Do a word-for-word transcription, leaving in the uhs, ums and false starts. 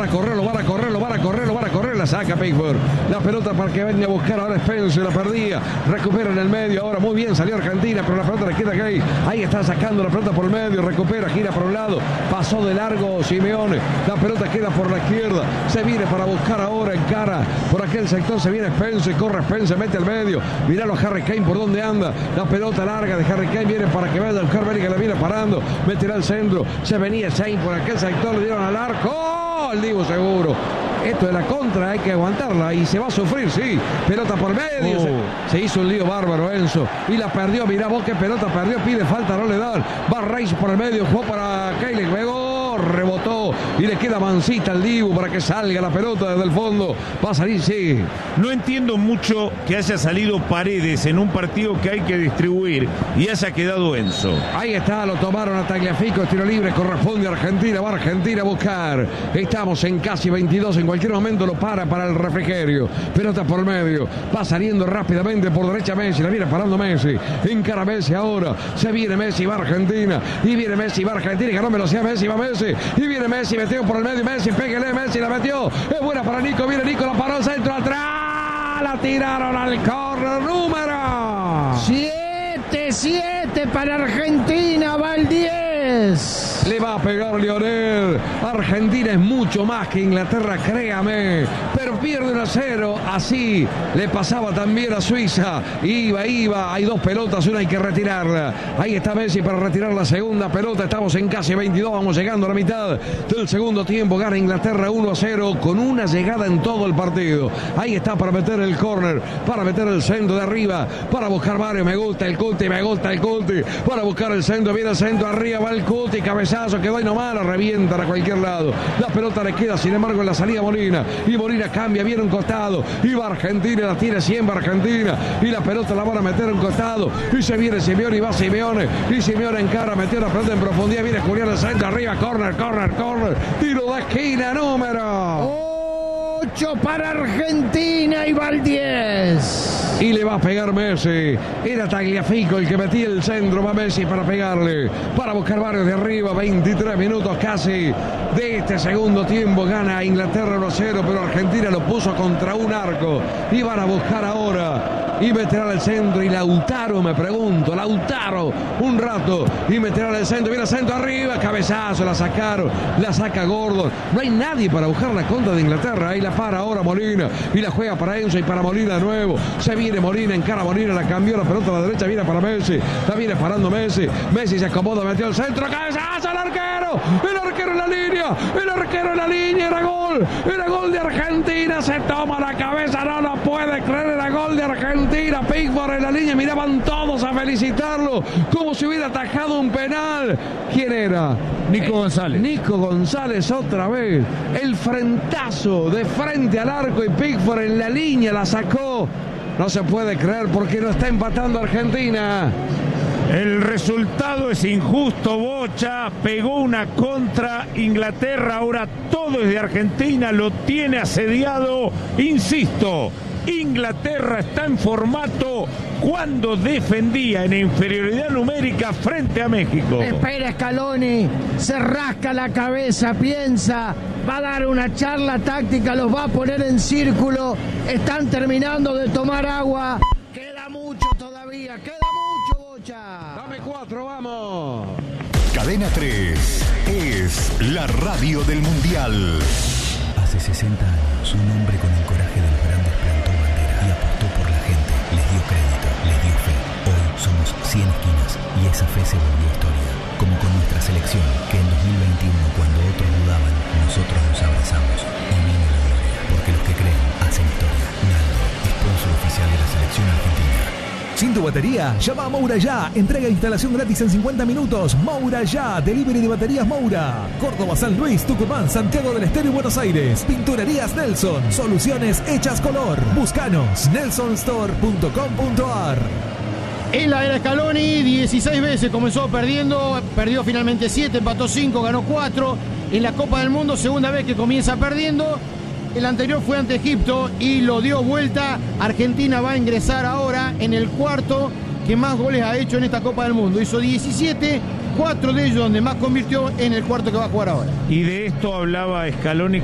a correr, lo van a correr, lo van a correr, lo van a correr, la saca Pickford. La pelota para que venga a buscar ahora Spence, la perdía, recupera en el medio, ahora muy bien salió Argentina, pero la pelota le queda ahí, ahí está sacando la pelota por el medio, recupera, gira por un lado, pasó de largo Simeone, la pelota queda por la izquierda, se viene para buscar ahora en cara, por aquel sector se viene Spence, corre Spence, mete al medio, miralo a Harry Kane por donde anda, la pelota larga de Harry Kane viene para que vaya a buscar Bellingham, la viene parando, meterá al centro, se venía Shane por aquel sector, le dieron al arco, ¡oh! El Divo seguro. Esto de la contra hay que aguantarla y se va a sufrir, sí. Pelota por medio. Oh. Se, se hizo un lío bárbaro Enzo. Y la perdió. Mirá vos qué pelota perdió. Pide falta, no le dan. Va Reis por el medio. Jugó para Keylor. Pegó. Rebotó. Y le queda mansita al Dibu para que salga la pelota desde el fondo. Va a salir, sí. No entiendo mucho que haya salido Paredes en un partido que hay que distribuir y haya quedado Enzo. Ahí está, lo tomaron a Tagliafico. Tiro libre. Corresponde a Argentina. Va Argentina a buscar. Estamos en casi veintidós. En cualquier momento lo para para el refrigerio. Pelota por el medio. Va saliendo rápidamente por derecha Messi. La viene parando Messi. Encara Messi ahora. Se viene Messi. Va Argentina. Y viene Messi. Va Argentina. Ganó velocidad Messi. Va Messi. Y viene Messi. Metió por el medio. Messi. Pégale. Messi. La metió. Es buena para Nico. Viene Nico. La paró al centro. Atrás. La tiraron al córner. Número siete siete para Argentina. Va el diez. Le va a pegar Lionel. Argentina es mucho más que Inglaterra, créame. Pero pierde uno a cero. Así le pasaba también a Suiza. Iba, iba. Hay dos pelotas, una hay que retirarla. Ahí está Messi para retirar la segunda pelota. Estamos en casi veintidós. Vamos llegando a la mitad del segundo tiempo. Gana Inglaterra uno a cero con una llegada en todo el partido. Ahí está para meter el córner. Para meter el centro de arriba. Para buscar Mario. Me gusta el Cuti. Me gusta el Cuti. Para buscar el centro. Viene el centro arriba. Va el Cuti. Cabeza. Quedó ahí nomás, la revientan a cualquier lado. La pelota le queda, sin embargo, en la salida Molina. Y Molina cambia, viene un costado. Y va Argentina, la tiene siempre Argentina. Y la pelota la van a meter a un costado. Y se viene Simeone y va Simeone. Y Simeone encara, metió la pelota en profundidad. Viene Julián al centro, arriba, corner, corner, corner. Tiro de esquina, número ocho para Argentina y va el diez. Y le va a pegar Messi. Era Tagliafico el que metía el centro. Va Messi para pegarle. Para buscar varios de arriba. veintitrés minutos casi de este segundo tiempo. Gana Inglaterra uno a cero. Pero Argentina lo puso contra un arco. Y van a buscar ahora. Y meterá al centro. Y Lautaro, me pregunto. Lautaro. Un rato. Y meterá al centro. Viene al centro arriba. Cabezazo. La sacaron. La saca Gordon. No hay nadie para buscar la contra de Inglaterra. Ahí la para ahora Molina. Y la juega para Enzo y para Molina de nuevo. Se viene Molina, encara Molina, la cambió, la pelota a la derecha, viene para Messi, la viene parando Messi, Messi se acomoda, metió el centro, cabezazo al arquero, el arquero en la línea, el arquero en la línea, era gol, era gol de Argentina, se toma la cabeza, no lo puede creer, era gol de Argentina, Pickford en la línea, miraban todos a felicitarlo, como si hubiera atajado un penal. ¿Quién era? Nico González. Nico González otra vez, el frentazo de frente al arco y Pickford en la línea la sacó. No se puede creer porque no está empatando Argentina. El resultado es injusto, Bocha. Pegó una contra Inglaterra. Ahora todo es de Argentina. Lo tiene asediado. Insisto, Inglaterra está en formato cuando defendía en inferioridad numérica frente a México. Espera Scaloni, se rasca la cabeza, piensa, va a dar una charla táctica, los va a poner en círculo, están terminando de tomar agua, queda mucho todavía, queda mucho, Bocha. Dame cuatro, vamos. Cadena tres es la radio del Mundial. Hace sesenta años, un hombre con el coraje de los grandes plantó bandera y apostó por la gente, les dio crédito, les dio fe. Hoy somos cien esquinas y esa fe se volvió historia. Como con nuestra selección, que en dos mil veintiuno, cuando otros dudaban, nosotros nos abrazamos. Y vino la gloria, porque los que creen hacen historia. Naldo, sponsor oficial de la selección argentina. Sin tu batería, llama a Moura Ya. Entrega e instalación gratis en cincuenta minutos. Moura Ya, delivery de baterías Moura. Córdoba, San Luis, Tucumán, Santiago del Estero y Buenos Aires. Pinturerías Nelson. Soluciones hechas color. Búscanos. nelson store punto com punto a r. En la era Scaloni, dieciséis veces comenzó perdiendo, perdió finalmente siete, empató cinco, ganó cuatro. En la Copa del Mundo, segunda vez que comienza perdiendo. El anterior fue ante Egipto y lo dio vuelta. Argentina va a ingresar ahora en el cuarto que más goles ha hecho en esta Copa del Mundo. Hizo diecisiete, cuatro de ellos donde más convirtió en el cuarto que va a jugar ahora. Y de esto hablaba Scaloni